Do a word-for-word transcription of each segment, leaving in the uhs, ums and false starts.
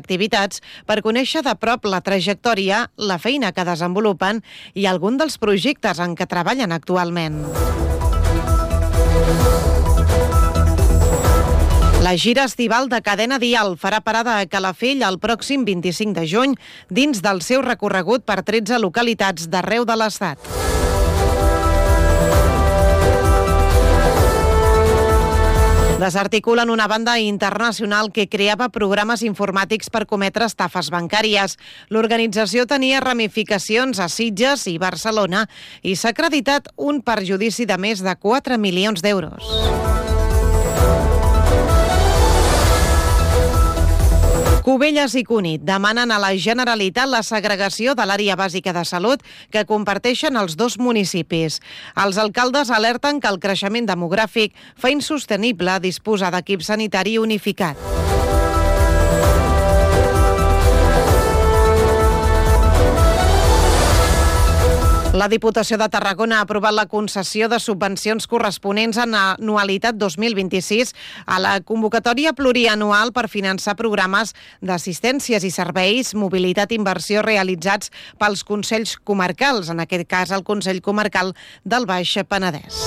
activitats per conèixer de prop la trajectòria, la feina que desenvolupen i algun dels projectes en què treballen actualment. La gira estival de Cadena Dial farà parada a Calafell el pròxim vint-i-cinc de juny dins del seu recorregut per tretze localitats d'arreu de l'Estat. Desarticulen una banda internacional que creava programes informàtics per cometre estafes bancàries. L'organització tenia ramificacions a Sitges i Barcelona i s'ha acreditat un perjudici de més de quatre milions d'euros. Cubelles i Cunit demanen a la Generalitat la segregació de l'àrea bàsica de salut que comparteixen els dos municipis. Els alcaldes alerten que el creixement demogràfic fa insostenible disposar d'equip sanitari unificat. La Diputació de Tarragona ha aprovat la concessió de subvencions corresponents a l'anualitat dos mil vint-i-sis a la convocatòria plurianual per finançar programes d'assistències i serveis, mobilitat i inversió realitzats pels Consells Comarcals, en aquest cas el Consell Comarcal del Baix Penedès.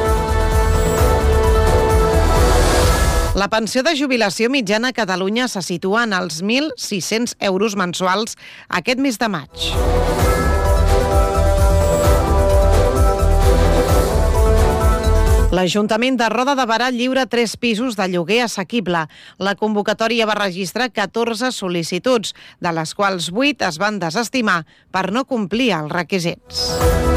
La pensió de jubilació mitjana a Catalunya se situa en els mil sis-cents euros mensuals aquest mes de maig. L'Ajuntament de Roda de Berà lliura tres pisos de lloguer assequible. La convocatòria va registrar catorze sol·licituds, de les quals vuit es van desestimar per no complir els requisits.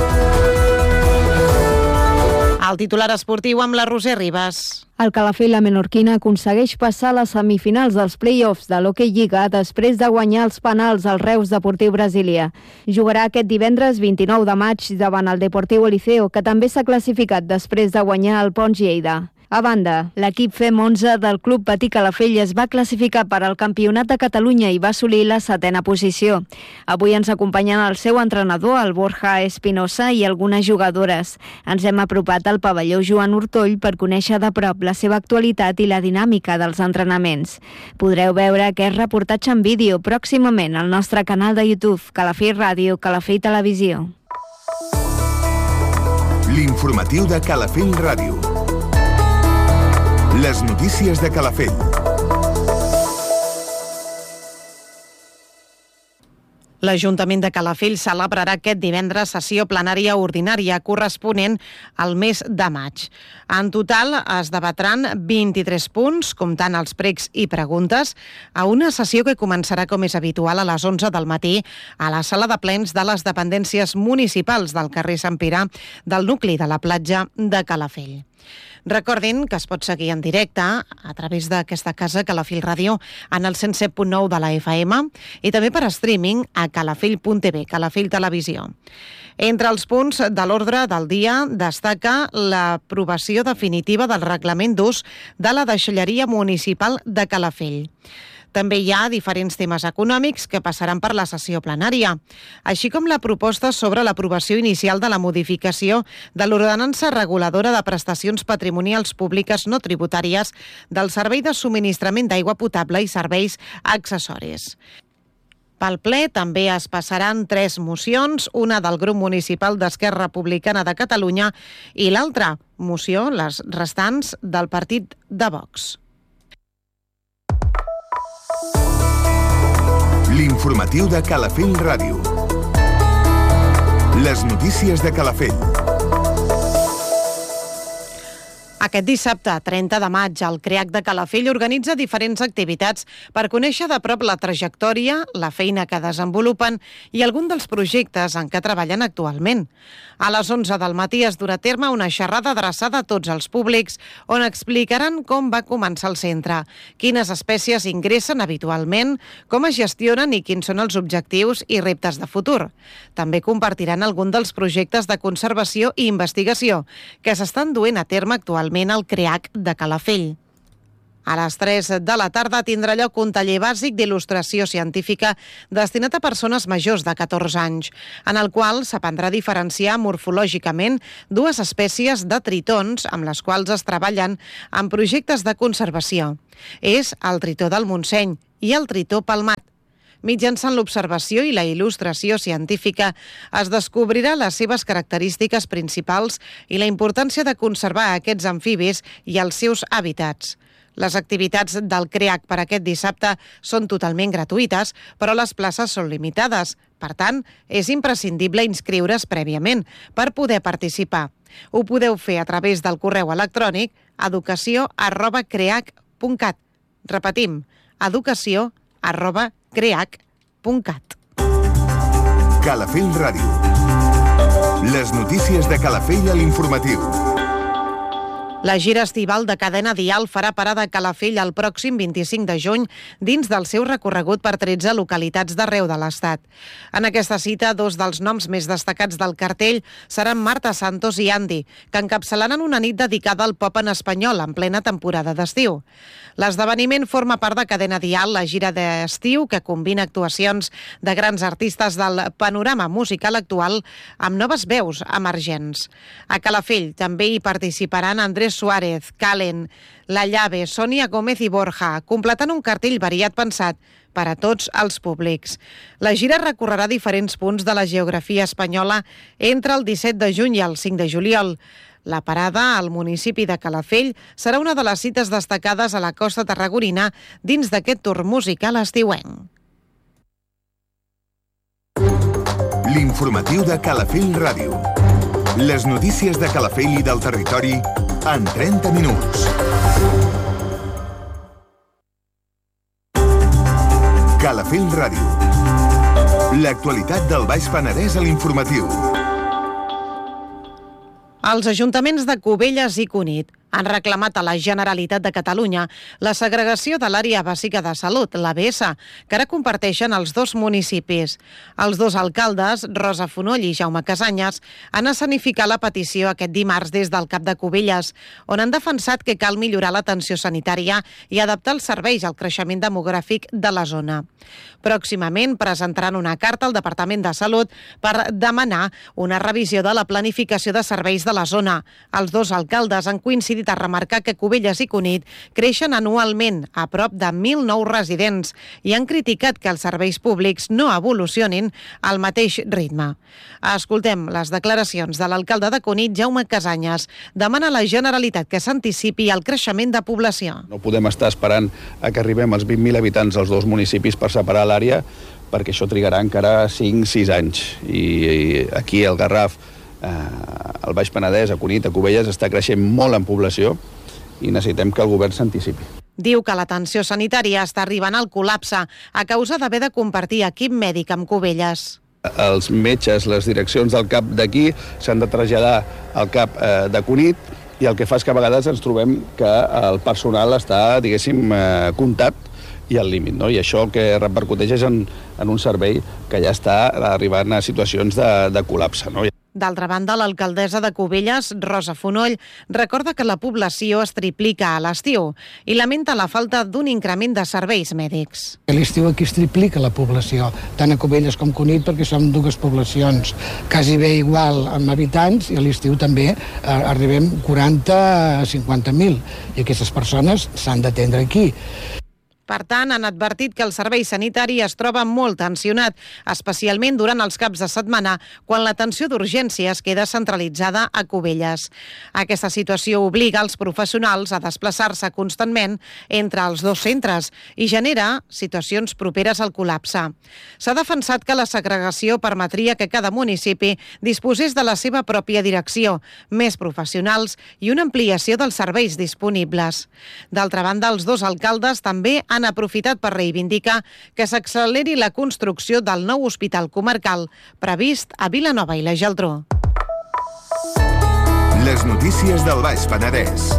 El titular esportiu amb la Roser Ribas. El Calafell, la menorquina, aconsegueix passar a les semifinals dels play-offs de l'Hockey Lliga després de guanyar els penals al Reus Deportiu Brasília. Jugarà aquest divendres vint-i-nou de maig davant el Deportiu Eliseo, que també s'ha classificat després de guanyar el Pons Lleida. A banda, l'equip F E M onze del Club Patí Calafell es va classificar per al Campionat de Catalunya i va assolir la setena posició. Avui ens acompanyen el seu entrenador, el Borja Espinosa, i algunes jugadores. Ens hem apropat al pavelló Joan Ortoll per conèixer de prop la seva actualitat i la dinàmica dels entrenaments. Podreu veure aquest reportatge en vídeo pròximament al nostre canal de YouTube, Calafell Ràdio, Calafell Televisió. L'informatiu de Calafell Ràdio. Les notícies de Calafell. L'Ajuntament de Calafell celebrarà aquest divendres sessió plenària ordinària corresponent al mes de maig. En total es debatran vint-i-tres punts, comptant els pregs i preguntes, a una sessió que començarà com és habitual a les onze del matí a la sala de plens de les dependències municipals del carrer Sant Pere del nucli de la platja de Calafell. Recordin que es pot seguir en directe a través d'aquesta casa, Calafell Ràdio, en el cent set punt nou de la F M i també per streaming a calafell punt t v, Calafell Televisió. Entre els punts de l'ordre del dia destaca l'aprovació definitiva del reglament d'ús de la deixalleria municipal de Calafell. També hi ha diferents temes econòmics que passaran per la sessió plenària, així com la proposta sobre l'aprovació inicial de la modificació de l'ordenança reguladora de prestacions patrimonials públiques no tributàries del servei de subministrament d'aigua potable i serveis accessoris. Pel ple també es passaran tres mocions, una del grup municipal d'Esquerra Republicana de Catalunya i l'altra moció, les restants, del partit de Vox. L'informatiu de Calafell Ràdio. Les notícies de Calafell. Aquest dissabte, trenta de maig, el CREAC de Calafell organitza diferents activitats per conèixer de prop la trajectòria, la feina que desenvolupen i algun dels projectes en què treballen actualment. A les onze del matí es durà a terme una xerrada adreçada a tots els públics on explicaran com va començar el centre, quines espècies ingressen habitualment, com es gestionen i quins són els objectius i reptes de futur. També compartiran algun dels projectes de conservació i investigació que s'estan duent a terme actualment al CREAC de Calafell. A les tres de la tarda tindrà lloc un taller bàsic d'il·lustració científica destinat a persones majors de catorze anys, en el qual s'aprendrà a diferenciar morfològicament dues espècies de tritons amb les quals es treballen en projectes de conservació. És el tritó del Montseny i el tritó palmat. Mitjançant l'observació i la il·lustració científica es descobrirà les seves característiques principals i la importància de conservar aquests amfibis i els seus hàbitats. Les activitats del CREAC per aquest dissabte són totalment gratuïtes, però les places són limitades. Per tant, és imprescindible inscriure's prèviament per poder participar. Ho podeu fer a través del correu electrònic educació arroba creac punt cat. Repetim, educació arroba creac punt cat. Calafell Ràdio. Les notícies de Calafell a l'informatiu. La gira estival de Cadena Dial farà parada a Calafell el pròxim vint-i-cinc de juny dins del seu recorregut per tretze localitats d'arreu de l'Estat. En aquesta cita, dos dels noms més destacats del cartell seran Marta Santos i Andy, que encapçalaran una nit dedicada al pop en espanyol en plena temporada d'estiu. L'esdeveniment forma part de Cadena Dial, la gira d'estiu que combina actuacions de grans artistes del panorama musical actual amb noves veus emergents. A Calafell també hi participaran Andrés Suárez, Calen, La Llave, Sònia Gómez i Borja, completant un cartell variat pensat per a tots els públics. La gira recorrerà diferents punts de la geografia espanyola entre el disset de juny i el cinc de juliol. La parada al municipi de Calafell serà una de les cites destacades a la costa tarragonina dins d'aquest tour musical estiuenc. L'informatiu de Calafell Ràdio. Les notícies de Calafell i del territori en trenta minuts. Calafell Ràdio. L'actualitat del Baix Penedès a l'informatiu. Els ajuntaments de Cubelles i Cunit han reclamat a la Generalitat de Catalunya la segregació de l'àrea bàsica de salut, l'A B S, que ara comparteixen els dos municipis. Els dos alcaldes, Rosa Fonoll i Jaume Casanyes, han escenificat la petició aquest dimarts des del CAP de Cubelles, on han defensat que cal millorar l'atenció sanitària i adaptar els serveis al creixement demogràfic de la zona. Pròximament presentaran una carta al Departament de Salut per demanar una revisió de la planificació de serveis de la zona. Els dos alcaldes han coincidit a remarcar que Cubelles i Cunit creixen anualment a prop de mil nous residents i han criticat que els serveis públics no evolucionin al mateix ritme. Escoltem les declaracions de l'alcalde de Cunit, Jaume Casanyes. Demana a la Generalitat que s'anticipi el creixement de població. No podem estar esperant a que arribem als vint mil habitants als dos municipis per separar l'àrea, perquè això trigarà encara cinc sis anys. I aquí el Garraf, al Baix Penedès, a Cunit, a Cubelles, està creixent molt en població i necessitem que el govern s'anticipi. Diu que l'atenció sanitària està arribant al col·lapse a causa d'haver de compartir equip mèdic amb Cubelles. Els metges, les direccions del CAP d'aquí s'han de traslladar al CAP de Cunit i el que fa és que a vegades ens trobem que el personal està, diguéssim, comptat i al límit, no? I això el que repercuteix és en, en un servei que ja està arribant a situacions de, de col·lapse, no? D'altra banda, l'alcaldessa de Cubelles, Rosa Fonoll, recorda que la població es triplica a l'estiu i lamenta la falta d'un increment de serveis mèdics. A l'estiu aquí es triplica la població, tant a Cubelles com Cunit, perquè som dues poblacions quasi bé igual amb habitants, i a l'estiu també arribem quaranta a cinquanta mil, i aquestes persones s'han d'atendre aquí. Per tant, han advertit que el servei sanitari es troba molt tensionat, especialment durant els caps de setmana, quan l'atenció d'urgències queda centralitzada a Cubelles. Aquesta situació obliga els professionals a desplaçar-se constantment entre els dos centres i genera situacions properes al col·lapse. S'ha defensat que la segregació permetria que cada municipi disposés de la seva pròpia direcció, més professionals i una ampliació dels serveis disponibles. D'altra banda, els dos alcaldes també han han aprofitat per reivindicar que s'acceleri la construcció del nou hospital comarcal previst a Vilanova i la Geltrú. Les notícies del Baix Penedès.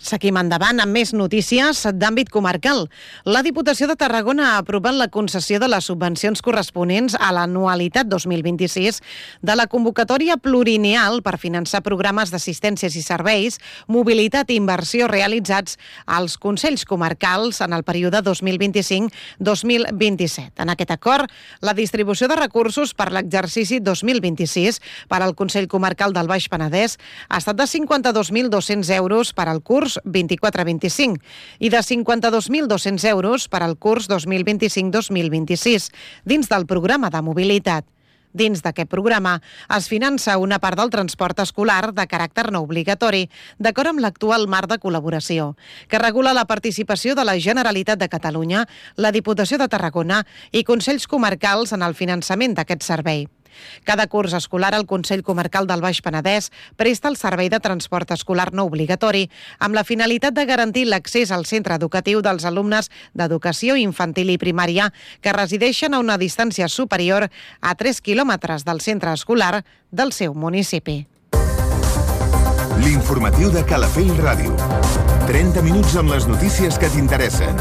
Seguim endavant amb més notícies d'àmbit comarcal. La Diputació de Tarragona ha aprovat la concessió de les subvencions corresponents a l'anualitat dos mil vint-i-sis de la convocatòria plurianual per finançar programes d'assistències i serveis, mobilitat i inversió realitzats als Consells Comarcals en el període dos mil vint-i-cinc dos mil vint-i-set. En aquest acord, la distribució de recursos per l'exercici dos mil vint-i-sis per al Consell Comarcal del Baix Penedès ha estat de cinquanta-dos mil dos-cents euros per al curs vint-i-quatre vint-i-cinc i de cinquanta-dos mil dos-cents euros per al curs dos mil vint-i-cinc dos mil vint-i-sis, dins del programa de mobilitat. Dins d'aquest programa es finança una part del transport escolar de caràcter no obligatori, d'acord amb l'actual marc de col·laboració, que regula la participació de la Generalitat de Catalunya, la Diputació de Tarragona i Consells Comarcals en el finançament d'aquest servei. Cada curs escolar el Consell Comarcal del Baix Penedès presta el servei de transport escolar no obligatori amb la finalitat de garantir l'accés al centre educatiu dels alumnes d'educació infantil i primària que resideixen a una distància superior a tres quilòmetres del centre escolar del seu municipi. L'informatiu de Calafell Ràdio. trenta minuts amb les notícies que t'interessen.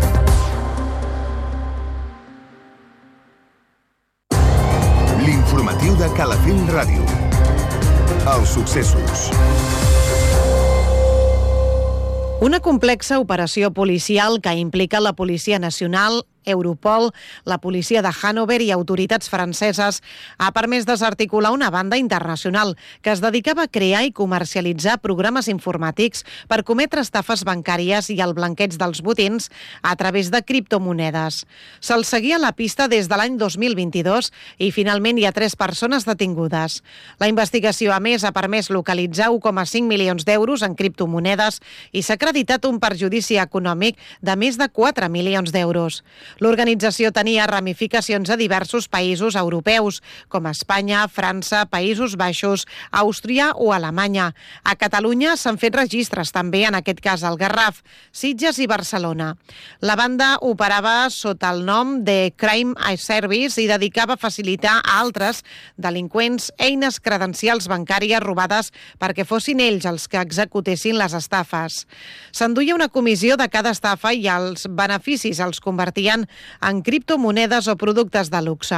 L'informatiu de Calafell Ràdio. Els successos. Una complexa operació policial que implica la Policia Nacional, Europol, la policia de Hannover i autoritats franceses ha permès desarticular una banda internacional que es dedicava a crear i comercialitzar programes informàtics per cometre estafes bancàries i el blanqueig dels botins a través de criptomonedes. Se'ls seguia la pista des de l'any dos mil vint-i-dos i finalment hi ha tres persones detingudes. La investigació, a més, ha permès localitzar un coma cinc milions d'euros en criptomonedes i s'ha acreditat un perjudici econòmic de més de quatre milions d'euros. L'organització tenia ramificacions a diversos països europeus, com Espanya, França, Països Baixos, Àustria o Alemanya. A Catalunya s'han fet registres també, en aquest cas al Garraf, Sitges i Barcelona. La banda operava sota el nom de Crime Service i dedicava a facilitar a altres delinqüents eines credencials bancàries robades perquè fossin ells els que executessin les estafes. S'enduia una comissió de cada estafa i els beneficis els convertien en criptomonedes o productes de luxe.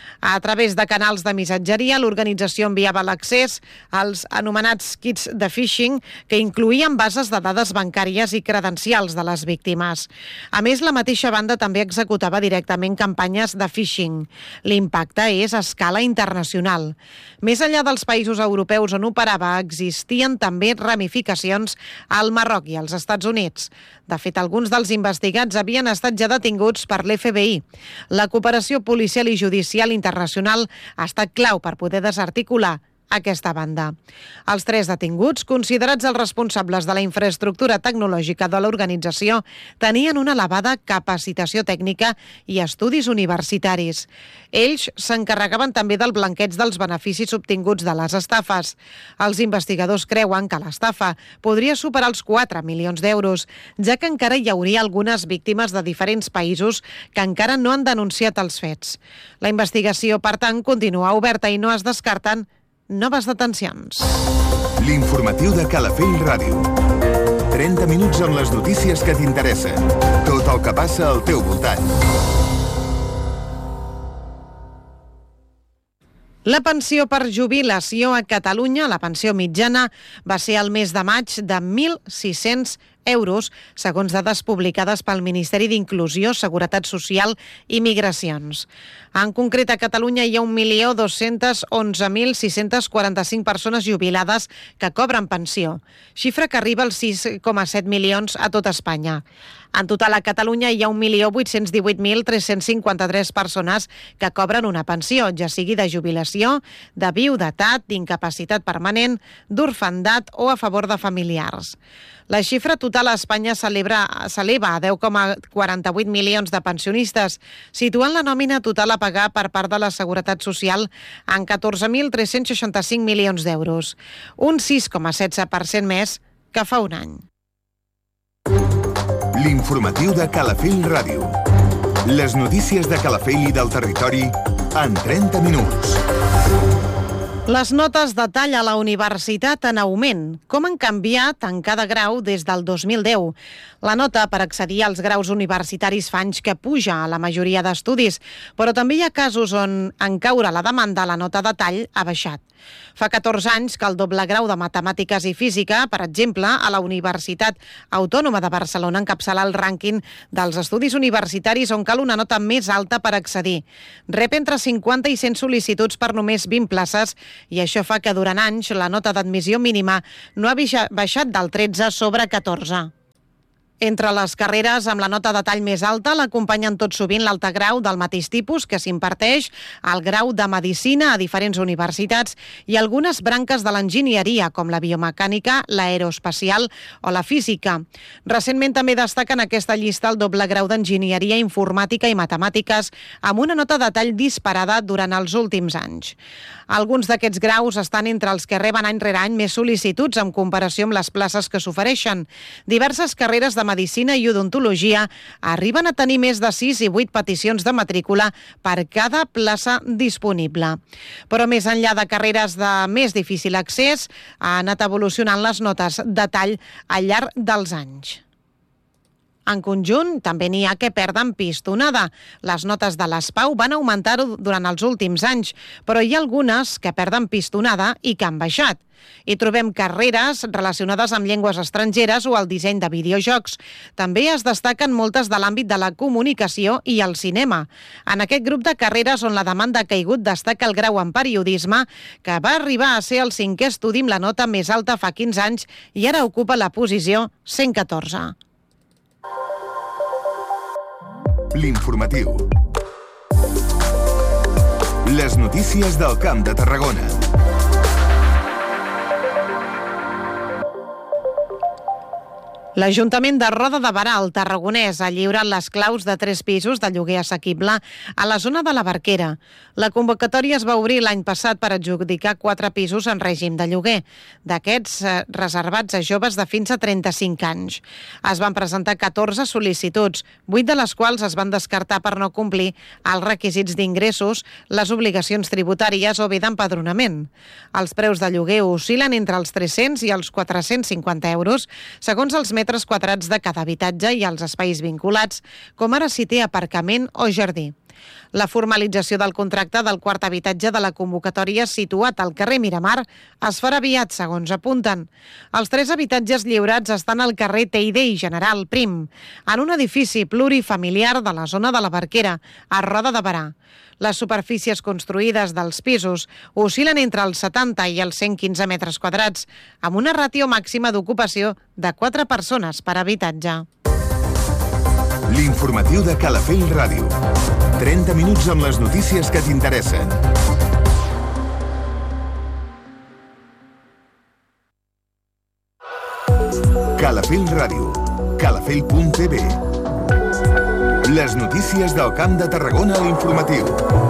A través de canals de missatgeria, l'organització enviava l'accés als anomenats kits de phishing, que incloïen bases de dades bancàries i credencials de les víctimes. A més, la mateixa banda també executava directament campanyes de phishing. L'impacte és a escala internacional. Més enllà dels països europeus on operava, existien també ramificacions al Marroc i als Estats Units. De fet, alguns dels investigats havien estat ja detinguts per l'F B I. La cooperació policial i judicial internacional ha estat clau per poder desarticular aquesta banda. Els tres detinguts, considerats els responsables de la infraestructura tecnològica de l'organització, tenien una elevada capacitació tècnica i estudis universitaris. Ells s'encarregaven també del blanqueig dels beneficis obtinguts de les estafes. Els investigadors creuen que l'estafa podria superar els quatre milions d'euros, ja que encara hi hauria algunes víctimes de diferents països que encara no han denunciat els fets. La investigació, per tant, continua oberta i no es descarten noves detencions. L'informatiu de Calafell Ràdio. trenta minuts amb les notícies que t'interessen. Tot el que passa al teu voltant. La pensió per jubilació a Catalunya, la pensió mitjana, va ser al mes de maig de mil sis-cents euros, segons dades publicades pel Ministeri d'Inclusió, Seguretat Social i Migracions. En concret, a Catalunya hi ha un milió dos-cents onze mil sis-cents quaranta-cinc persones jubilades que cobren pensió, xifra que arriba als sis coma set milions a tot Espanya. En total, a Catalunya hi ha un milió vuit-cents divuit mil tres-cents cinquanta-tres persones que cobren una pensió, ja sigui de jubilació, de viudetat, d'incapacitat permanent, d'orfandat o a favor de familiars. La xifra total a Espanya s'eleva a deu coma quaranta-vuit milions de pensionistes, situant la nòmina total a pagar per part de la Seguretat Social en catorze mil tres-cents seixanta-cinc milions d'euros, un sis coma setze per cent més que fa un any. L'informatiu de Calafell Ràdio. Les notícies de Calafell i del territori en trenta minuts. Les notes de tall a la universitat en augment. Com han canviat en cada grau des del dos mil deu? La nota per accedir als graus universitaris fa anys que puja a la majoria d'estudis, però també hi ha casos on, en caure la demanda, la nota de tall ha baixat. Fa catorze anys que el doble grau de Matemàtiques i Física, per exemple, a la Universitat Autònoma de Barcelona encapçala el rànquing dels estudis universitaris on cal una nota més alta per accedir. Rep entre cinquanta i cent sol·licituds per només vint places i això fa que durant anys la nota d'admissió mínima no ha baixat del tretze sobre catorze. Entre les carreres amb la nota de tall més alta l'acompanyen tot sovint l'altre grau del mateix tipus que s'imparteix, el grau de Medicina a diferents universitats i algunes branques de l'enginyeria, com la biomecànica, l'aeroespacial o la física. Recentment també destaca en aquesta llista el doble grau d'Enginyeria, Informàtica i Matemàtiques, amb una nota de tall disparada durant els últims anys. Alguns d'aquests graus estan entre els que reben any rere any més sol·licituds en comparació amb les places que s'ofereixen. Diverses carreres de Medicina i Odontologia arriben a tenir més de sis i vuit peticions de matrícula per cada plaça disponible. Però més enllà de carreres de més difícil accés, ha anat evolucionant les notes de tall al llarg dels anys. En conjunt, també n'hi ha que perden pistonada. Les notes de l'S P A U van augmentar durant els últims anys, però hi ha algunes que perden pistonada i que han baixat. Hi trobem carreres relacionades amb llengües estrangeres o el disseny de videojocs. També es destaquen moltes de l'àmbit de la comunicació i el cinema. En aquest grup de carreres on la demanda ha caigut destaca el grau en periodisme, que va arribar a ser el cinquè estudi amb la nota més alta fa quinze anys i ara ocupa la posició cent catorze. L'informatiu. Les notícies del Camp de Tarragona. L'Ajuntament de Roda de Berà, al Tarragonès, ha lliurat les claus de tres pisos de lloguer assequible a la zona de la Barquera. La convocatòria es va obrir l'any passat per adjudicar quatre pisos en règim de lloguer, d'aquests eh, reservats a joves de fins a trenta-cinc anys. Es van presentar catorze sol·licituds, vuit de les quals es van descartar per no complir els requisits d'ingressos, les obligacions tributàries o bé d'empadronament. Els preus de lloguer oscil·len entre els tres-cents i els quatre-cents cinquanta euros, segons els metres quadrats de cada habitatge i els espais vinculats, com ara si té aparcament o jardí. La formalització del contracte del quart habitatge de la convocatòria situat al carrer Miramar es farà aviat, segons apunten. Els tres habitatges lliurats estan al carrer Teide i General Prim, en un edifici plurifamiliar de la zona de la Barquera, a Roda de Berà. Les superfícies construïdes dels pisos oscil·len entre els setanta i els cent quinze metres quadrats, amb una ràtio màxima d'ocupació de quatre persones per habitatge. L'informatiu de Calafell Ràdio. trenta minuts amb les notícies que t'interessen. Calafell Ràdio. calafell punt t v. Les notícies del Camp de Tarragona a l'informatiu.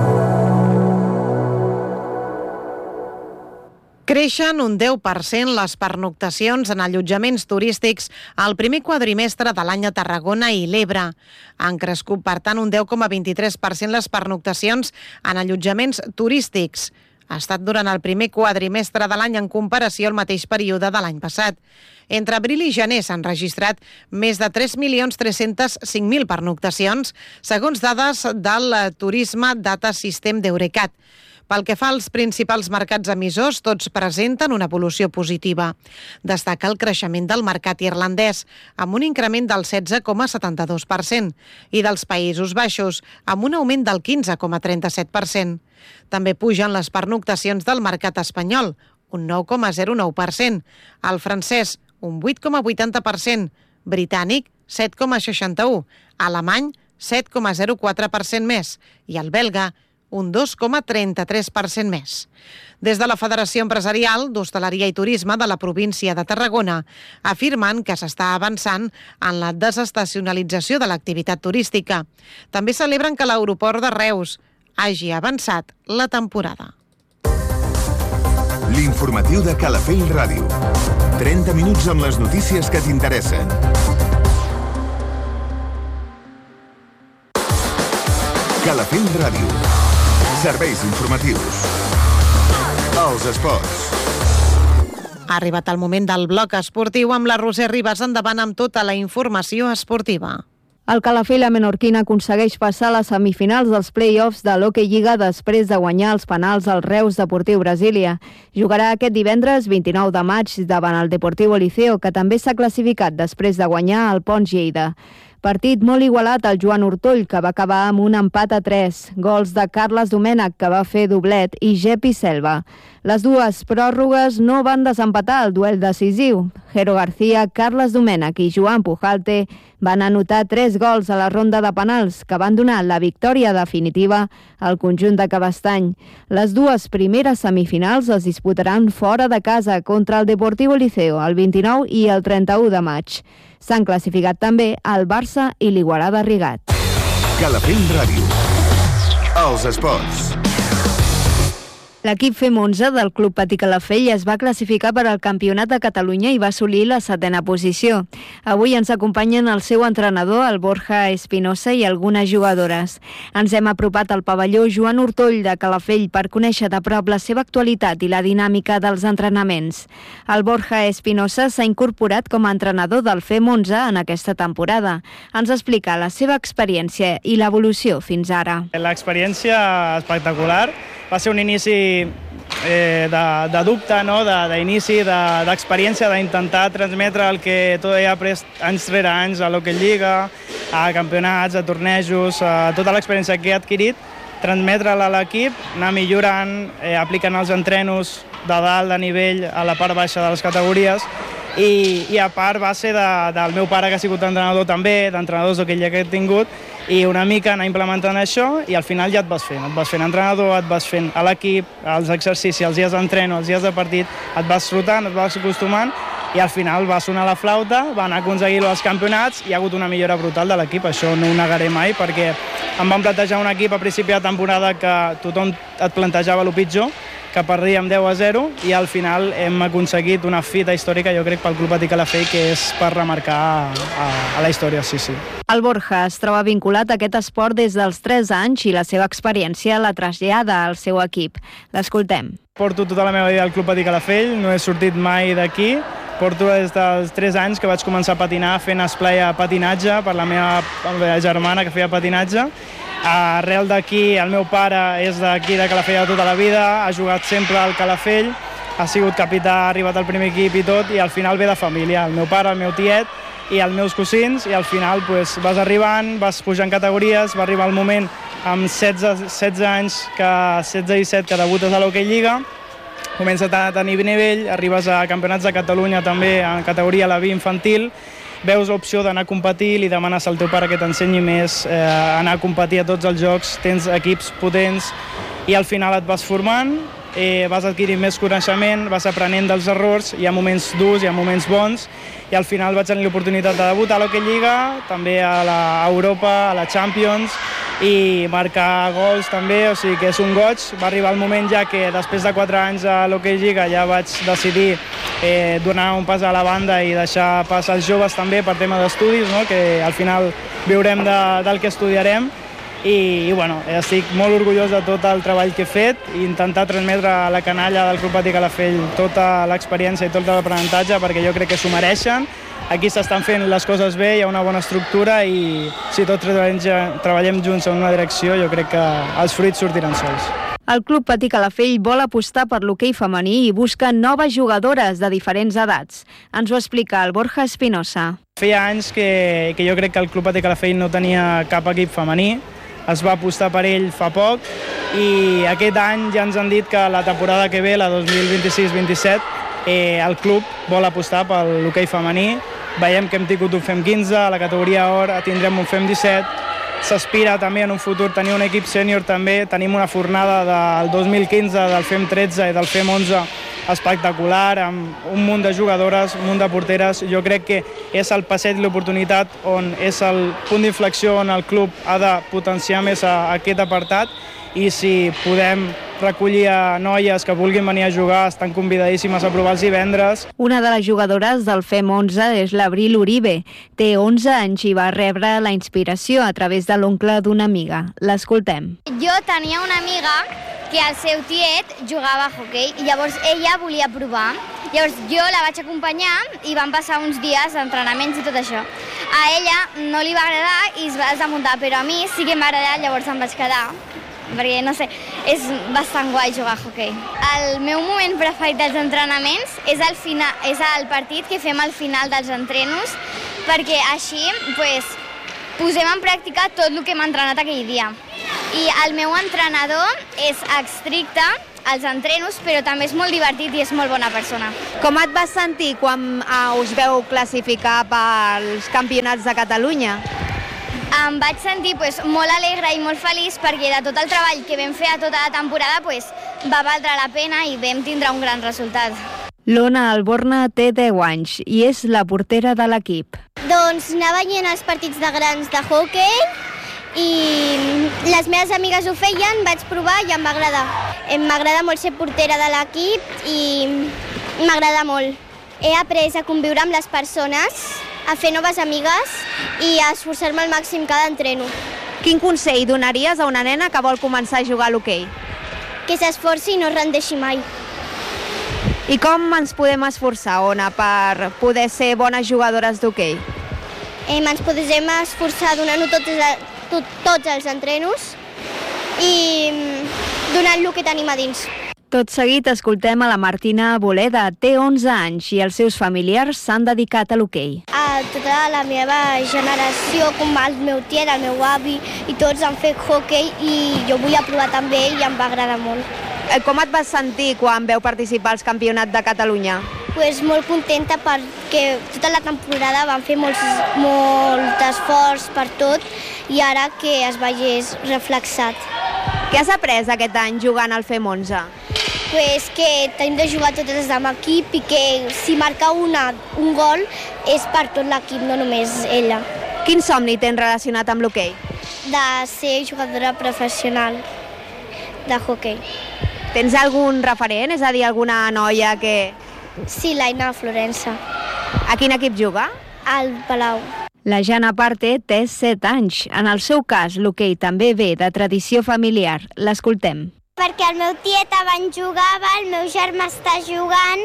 Creixen un deu per cent les pernoctacions en allotjaments turístics al primer quadrimestre de l'any a Tarragona i l'Ebre. Han crescut, per tant, un deu coma vint-i-tres per cent les pernoctacions en allotjaments turístics. Ha estat durant el primer quadrimestre de l'any en comparació al mateix període de l'any passat. Entre abril i gener s'han registrat més de tres milions tres-cents cinc mil pernoctacions, segons dades del Turisme Data System d'Eurecat. Pel que fa als principals mercats emissors, tots presenten una evolució positiva. Destaca el creixement del mercat irlandès, amb un increment del setze coma setanta-dos per cent, i dels Països Baixos, amb un augment del quinze coma trenta-set per cent. També pugen les pernoctacions del mercat espanyol, un nou coma zero nou per cent, el francès, un vuit coma vuitanta per cent, britànic, set coma seixanta-u, alemany, set coma zero quatre per cent més, i el belga, un dos coma trenta-tres per cent més. Des de la Federació Empresarial d'Hostaleria i Turisme de la província de Tarragona afirmen que s'està avançant en la desestacionalització de l'activitat turística. També celebren que l'aeroport de Reus hagi avançat la temporada. L'informatiu de Calafell Ràdio. trenta minuts amb les notícies que t'interessen. Calafell Ràdio. Serveis informatius. Els esports. Ha arribat el moment del bloc esportiu amb la Roser Ribas. Endavant amb tota la informació esportiva. El Calafell a Menorquina aconsegueix passar a les semifinals dels play-offs de l'Hockey Lliga després de guanyar els penals al Reus Deportiu Brasília. Jugarà aquest divendres vint-i-nou de maig davant el Deportiu Liceo, que també s'ha classificat després de guanyar el Pons Lleida. Partit molt igualat al Joan Ortoll, que va acabar amb un empat a tres. Gols de Carles Domènech, que va fer doblet, i Gepi Selva. Les dues pròrrogues no van desempatar el duel decisiu. Jero García, Carles Domènech i Joan Pujalte van anotar tres gols a la ronda de penals, que van donar la victòria definitiva al conjunt de Cabestany. Les dues primeres semifinals es disputaran fora de casa contra el Deportiu Liceo el vint-i-nou i el trenta-u de maig. S'han classificat també el Barça i l'Igualada Rigat. Calafell Ràdio. Els esports. L'equip F E M onze del Club Patí Calafell es va classificar per al Campionat de Catalunya i va assolir la setena posició. Avui ens acompanyen el seu entrenador, el Borja Espinosa, i algunes jugadores. Ens hem apropat al pavelló Joan Ortoll de Calafell per conèixer de prop la seva actualitat i la dinàmica dels entrenaments. El Borja Espinosa s'ha incorporat com a entrenador del F E M onze en aquesta temporada. Ens explica la seva experiència i l'evolució fins ara. L'experiència espectacular. Va ser un inici eh, de, de dubte, no? d'inici, de, d'experiència, d'intentar transmetre el que tot he après anys rere anys a l'Hockey Lliga, a campionats, a tornejos, a tota l'experiència que he adquirit, transmetre-la a l'equip, anar millorant, eh, aplicant els entrenos de dalt, de nivell, a la part baixa de les categories, i, i a part va ser de, del meu pare, que ha sigut entrenador també, d'entrenadors d'Hockey Lliga que he tingut, i una mica anar implementant això i al final ja et vas fent. Et vas fent entrenador, et vas fent a l'equip, els exercicis, els dies d'entreno, els dies de partit, et vas rotant, et vas acostumant i al final va sonar la flauta, van aconseguir els campionats i hi ha hagut una millora brutal de l'equip. Això no ho negaré mai perquè em van plantejar un equip a principi de temporada que tothom et plantejava el pitjor, que perdíem deu a zero i al final hem aconseguit una fita històrica, jo crec, pel Club Patí Calafell, que és per remarcar a, a la història, sí, sí. El Borja es troba vinculat a aquest esport des dels tres anys i la seva experiència la trasllada al seu equip. L'escoltem. Porto tota la meva vida al Club Patí Calafell, no he sortit mai d'aquí. Porto des dels tres anys que vaig començar a patinar fent esplai a patinatge per la meva germana que feia patinatge. Arrel d'aquí, el meu pare és d'aquí de Calafell de tota la vida, ha jugat sempre al Calafell, ha sigut capità, ha arribat al primer equip i tot, i al final ve de família, el meu pare, el meu tiet i els meus cosins, i al final pues, vas arribant, vas pujant categories, va arribar el moment amb setze, setze anys, que setze i disset, que debutes a l'Hockey Lliga, comences a tenir nivell, arribes a campionats de Catalunya també en categoria la B infantil, veus l'opció d'anar a competir, li demanes al teu pare que t'ensenyi més, eh, anar a competir a tots els jocs, tens equips potents i al final et vas formant, eh, vas adquirint més coneixement, vas aprenent dels errors, hi ha moments durs, hi ha moments bons i al final vaig tenir l'oportunitat de debutar a l'Hockey Lliga, també a, la, a Europa, a la Champions i marcar gols també, o sigui que és un goig. Va arribar el moment ja que després de quatre anys a l'Hockey Lliga ja vaig decidir eh, donar un pas a la banda i deixar pas als joves també per tema d'estudis, no? Que al final viurem de, del que estudiarem i, i bueno, estic molt orgullós de tot el treball que he fet i intentar transmetre a la canalla del Club Patí Calafell tota l'experiència i tot l'aprenentatge perquè jo crec que s'ho mereixen. Aquí s'estan fent les coses bé, hi ha una bona estructura i si tots treballem, treballem junts en una direcció, jo crec que els fruits sortiran sols. El Club Patí Calafell vol apostar per l'hoquei femení i busca noves jugadores de diferents edats. Ens ho explica el Borja Espinosa. Feia anys que, que jo crec que el Club Patí Calafell no tenia cap equip femení, es va apostar per ell fa poc i aquest any ja ens han dit que la temporada que ve, la dos mil vint-i-sis vint-i-set, eh, el club vol apostar per l'hoquei femení. Veiem que hem tingut un F E M quinze, a la categoria or tindrem un F E M disset, s'aspira també en un futur tenir un equip sènior també, tenim una fornada del dos mil quinze, del F E M tretze i del F E M onze espectacular, amb un munt de jugadores, un munt de porteres. Jo crec que és el passeig i l'oportunitat on és el punt d'inflexió on el club ha de potenciar més a, a aquest apartat i si podem recollir a noies que vulguin venir a jugar, estan convidadíssimes a provar els divendres. Una de les jugadores del F E M onze és l'Abril Uribe. Té onze anys i va rebre la inspiració a través de l'oncle d'una amiga. L'escoltem. Jo tenia una amiga que el seu tiet jugava a hoquei i llavors ella volia provar. Llavors jo la vaig acompanyar i van passar uns dies d'entrenaments i tot això. A ella no li va agradar i es va desmuntar, però a mi sí que m'ha agradat, llavors em vaig quedar. Perquè, no sé, és bastant guai jugar a hoquei. El meu moment preferit dels entrenaments és el, final, és el partit que fem al final dels entrenos, perquè així pues, posem en pràctica tot el que hem entrenat aquell dia. I el meu entrenador és estricte als entrenos, però també és molt divertit i és molt bona persona. Com et vas sentir quan uh, us veu classificar pels campionats de Catalunya? Em vaig sentir pues, molt alegre i molt feliç perquè de tot el treball que vam fer a tota la temporada pues, va valdre la pena i vam tindre un gran resultat. L'Ona Alborna té deu anys i és la portera de l'equip. Doncs anava veient els partits de grans de hoquei i les meves amigues ho feien, vaig provar i em va agradar. M'agrada molt ser portera de l'equip i m'agrada molt. He après a conviure amb les persones, a fer noves amigues i a esforçar-me al màxim cada entreno. Quin consell donaries a una nena que vol començar a jugar a l'hoquei? Que s'esforci i no es rendeixi mai. I com ens podem esforçar, Ona, per poder ser bones jugadores d'hoquei? Eh, ens podem esforçar donant-ho tots, tot, tots els entrenos i donant el que tenim a dins. Tot seguit escoltem a la Martina Boleda. Té onze anys i els seus familiars s'han dedicat a l'hoquei. A tota la meva generació, com el meu tiet, el meu avi, i tots han fet hoquei i jo vull provar també i em va agradar molt. Com et vas sentir quan veu participar als campionats de Catalunya? Pues molt contenta perquè tota la temporada van fer molts, molt esforç per tot i ara que es veiés reflexat. Què has après aquest any jugant al F E M onze? Pues que hem de jugar totes amb equip i que si marca una, un gol és per tot l'equip, no només ella. Quin somni tens relacionat amb l'hoquei? De ser jugadora professional de hoquei. Tens algun referent? És a dir, alguna noia que... Sí, l'Aina Florença. A quin equip juga? Al Palau. La Jana Parte té set anys. En el seu cas, l'hoquei també ve de tradició familiar. L'escoltem. Perquè el meu tiet abans jugava, el meu germà està jugant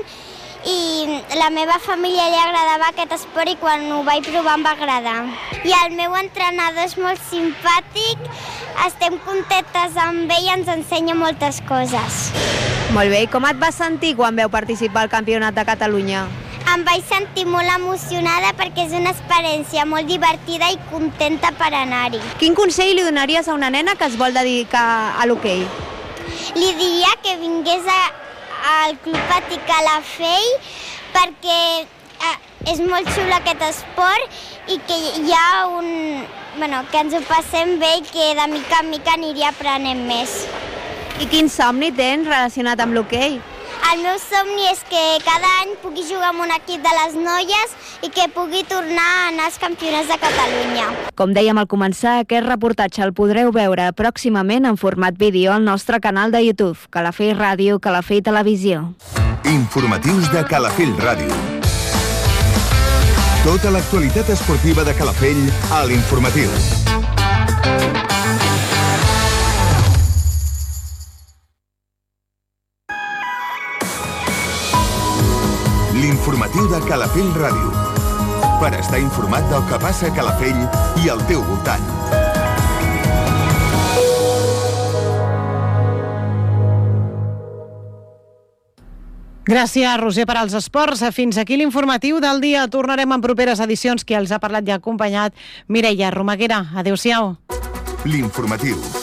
i la meva família li agradava aquest esport i quan ho vaig provar em va agradar. I el meu entrenador és molt simpàtic, estem contentes amb ell i ens ensenya moltes coses. Molt bé, i com et vas sentir quan veu participar al Campionat de Catalunya? Em vaig sentir molt emocionada perquè és una experiència molt divertida i contenta per anar-hi. Quin consell li donaries a una nena que es vol dedicar a l'hoquei? Li diria que vingués a, al Club Patí Calafell perquè eh, és molt xulo aquest esport i que hi ha un... Bueno, que ens ho passem bé i que de mica en mica aniria aprenent més. I quin somni tens relacionat amb l'hoquei? El meu somni és que cada any pugui jugar amb un equip de les noies i que pugui tornar a anar als campionats de Catalunya. Com dèiem al començar, aquest reportatge el podreu veure pròximament en format vídeo al nostre canal de YouTube, Calafell Ràdio, Calafell Televisió. Informatius de Calafell Ràdio. Tota l'actualitat esportiva de Calafell a l'Informatiu. L'Informatiu de Calafell Ràdio. Per estar informat del que passa a Calafell i al teu voltant. Gràcies, Roser, per als esports. Fins aquí l'informatiu del dia. Tornarem en properes edicions. Qui els ha parlat i ha acompanyat, Mireia Romaguera. Adéu-siau. L'Informatiu.